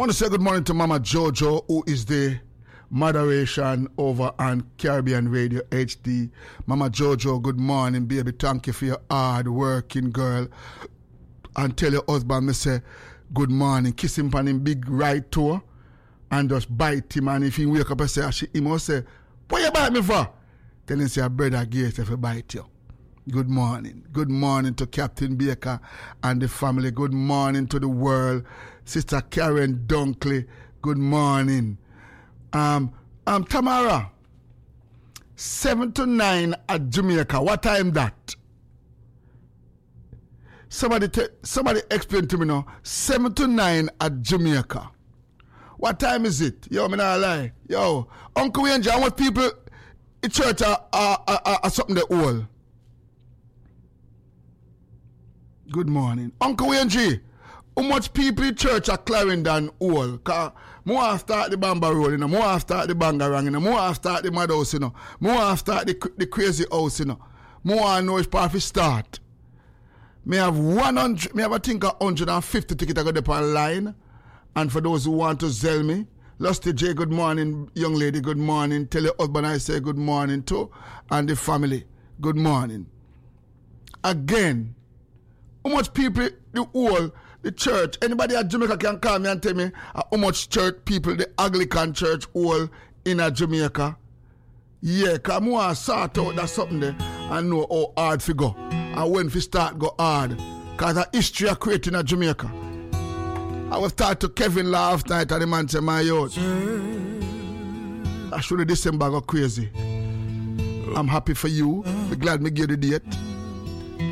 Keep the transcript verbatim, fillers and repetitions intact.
want to say good morning to Mama Jojo, who is the moderation over on Caribbean Radio H D. Mama Jojo, good morning, baby. Thank you for your hard working girl. And tell your husband, me say, good morning. Kiss him on him big right toe and just bite him. And if he wake up and say, he must say, what you bite me for? Tell him, say, brother Gates if he bite you. Good morning. Good morning to Captain Baker and the family. Good morning to the world. Sister Karen Dunkley, good morning. Um, um, Tamara, seven to nine at Jamaica. What time that? Somebody, te- somebody explain to me now. Seven to nine at Jamaica. What time is it? Yo, me not lie. Yo, Uncle Wayne, how much people in church are, are, are, are something they all? Good morning, Uncle Wayne G. How much people in church are Clarendon all? Cause more start the Bamba Road, you know. More start the Bangarang, you know. More start the Mad House, you know. More start the, the Crazy House, you know. More know if part start. Me have one hundred. Me have I think a hundred and fifty tickets I got up online. And for those who want to sell me, Lusty J, good morning, young lady. Good morning. Tell your husband I say good morning too, and the family. Good morning. Again, how much people the whole. The church, anybody at Jamaica can call me and tell me uh, how much church people, the Anglican church all in a Jamaica. Yeah, because I want to sort out that something there and know how hard to go. And when we start go hard. Because the history of creating a Jamaica. I was talking to Kevin last night and the man said, my youth, actually December go crazy. I'm happy for you. I'm glad me give the date.